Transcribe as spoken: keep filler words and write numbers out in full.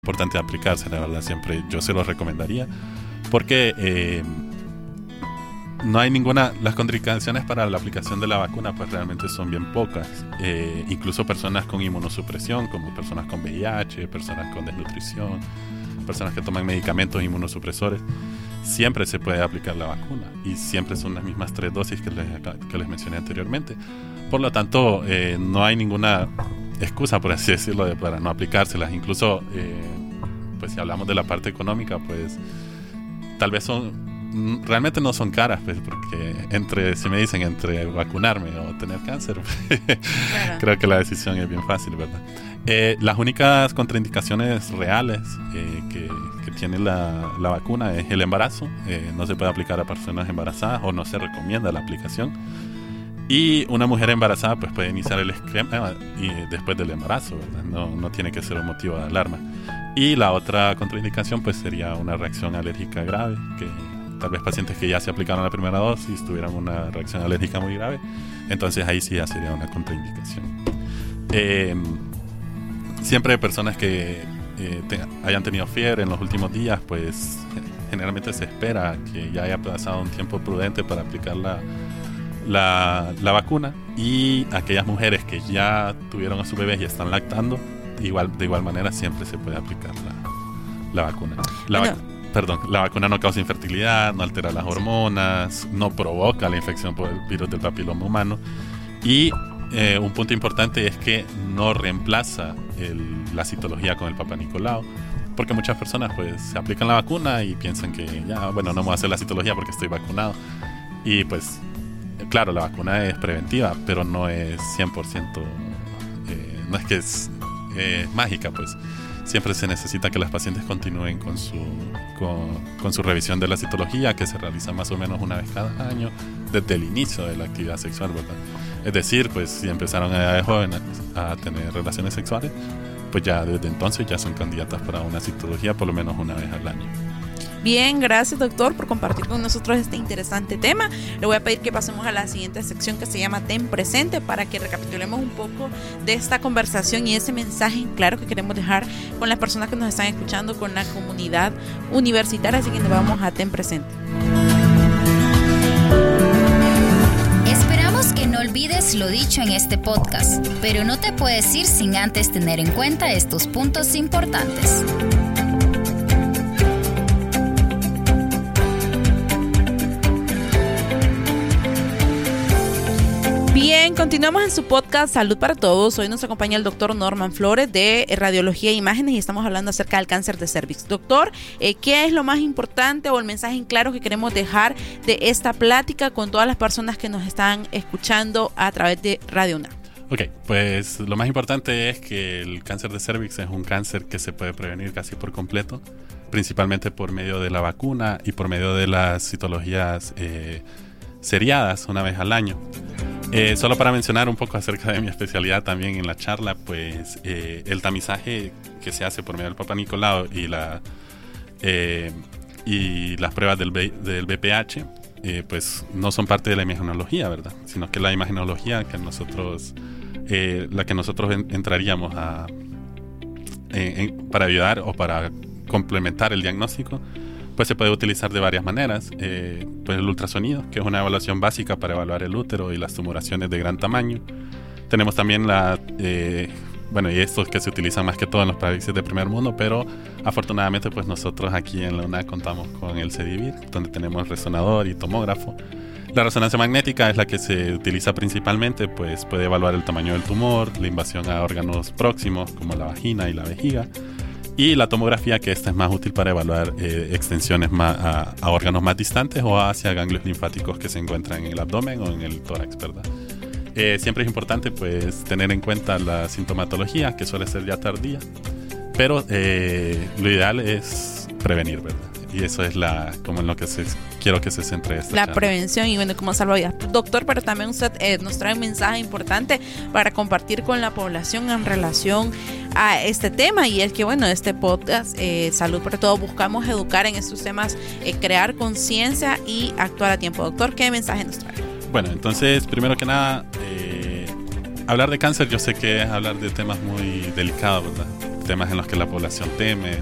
importante aplicarse, la verdad, siempre yo se lo recomendaría, porque eh, no hay ninguna, las contraindicaciones para la aplicación de la vacuna pues realmente son bien pocas, eh, incluso personas con inmunosupresión, como personas con V I H, personas con desnutrición, personas que toman medicamentos inmunosupresores, siempre se puede aplicar la vacuna y siempre son las mismas tres dosis que les, que les mencioné anteriormente. Por lo tanto, eh, no hay ninguna excusa, por así decirlo, de, para no aplicárselas. Incluso, eh, pues si hablamos de la parte económica, pues tal vez son, realmente no son caras, pues, porque entre, si me dicen entre vacunarme o tener cáncer, pues, claro. Creo que la decisión es bien fácil, ¿verdad? Eh, las únicas contraindicaciones reales eh, que, que tiene la, la vacuna es el embarazo. Eh, no se puede aplicar a personas embarazadas o no se recomienda la aplicación. Y una mujer embarazada pues puede iniciar el esquema y después del embarazo, ¿verdad? No, no tiene que ser un motivo de alarma. Y la otra contraindicación pues sería una reacción alérgica grave, que tal vez pacientes que ya se aplicaron la primera dosis tuvieran una reacción alérgica muy grave, entonces ahí sí ya sería una contraindicación. Eh, siempre personas que eh, tengan, hayan tenido fiebre en los últimos días, pues generalmente se espera que ya haya pasado un tiempo prudente para aplicar la La, la vacuna, y aquellas mujeres que ya tuvieron a su bebé y están lactando, igual, de igual manera siempre se puede aplicar la, la vacuna. La, bueno. vac- perdón, la vacuna no causa infertilidad, no altera las hormonas, no provoca la infección por el virus del papiloma humano, y eh, un punto importante es que no reemplaza el, la citología con el Papa Nicolau, porque muchas personas pues se aplican la vacuna y piensan que ya, bueno, no me voy a hacer la citología porque estoy vacunado, y pues claro, la vacuna es preventiva, pero no es cien por ciento, eh, no es que es eh, mágica, pues siempre se necesita que las pacientes continúen con su, con, con su revisión de la citología, que se realiza más o menos una vez cada año, desde el inicio de la actividad sexual, ¿verdad? Es decir, pues si empezaron a edad de jóvenes a tener relaciones sexuales, pues ya desde entonces ya son candidatas para una citología por lo menos una vez al año. Bien, gracias doctor por compartir con nosotros este interesante tema. Le voy a pedir que pasemos a la siguiente sección que se llama Ten Presente, para que recapitulemos un poco de esta conversación y ese mensaje claro que queremos dejar con las personas que nos están escuchando, con la comunidad universitaria. Así que nos vamos a Ten Presente. Esperamos que no olvides lo dicho en este podcast, pero no te puedes ir sin antes tener en cuenta estos puntos importantes. Bien, continuamos en su podcast Salud para Todos. Hoy nos acompaña el doctor Norman Flores de Radiología e Imágenes y estamos hablando acerca del cáncer de cervix. Doctor, eh, ¿qué es lo más importante o el mensaje en claro que queremos dejar de esta plática con todas las personas que nos están escuchando a través de Radio UNAM? Ok, pues lo más importante es que el cáncer de cervix es un cáncer que se puede prevenir casi por completo, principalmente por medio de la vacuna y por medio de las citologías eh, seriadas una vez al año. Eh, solo para mencionar un poco acerca de mi especialidad también en la charla, pues eh, el tamizaje que se hace por medio del Papa Nicolau y, la, eh, y las pruebas del, B, del B P H, eh, pues no son parte de la imagenología, ¿verdad? Sino que la imagenología que nosotros, eh, la que nosotros en, entraríamos a, eh, en, para ayudar o para complementar el diagnóstico, pues se puede utilizar de varias maneras. Eh, pues el ultrasonido, que es una evaluación básica para evaluar el útero y las tumoraciones de gran tamaño. Tenemos también la, eh, bueno, y estos que se utilizan más que todo en los países de primer mundo, pero afortunadamente pues nosotros aquí en la UNAM contamos con el CEDIVIR, donde tenemos resonador y tomógrafo. La resonancia magnética es la que se utiliza principalmente, pues puede evaluar el tamaño del tumor, la invasión a órganos próximos como la vagina y la vejiga. Y la tomografía, que esta es más útil para evaluar eh, extensiones más a, a órganos más distantes o hacia ganglios linfáticos que se encuentran en el abdomen o en el tórax, ¿verdad? Eh, siempre es importante pues tener en cuenta la sintomatología, que suele ser ya tardía, pero eh, lo ideal es prevenir, ¿verdad? Y eso es la como en lo que se, quiero que se centre esta La charla. prevención y bueno, como salvavidas. Doctor, pero también usted eh, nos trae un mensaje importante para compartir con la población en relación a este tema, y es que bueno, este podcast eh, Salud para Todos, buscamos educar en estos temas, eh, crear conciencia y actuar a tiempo. Doctor, ¿qué mensaje nos trae? Bueno, entonces, primero que nada, eh, hablar de cáncer yo sé que es hablar de temas muy delicados, ¿verdad? temas en los que la población teme,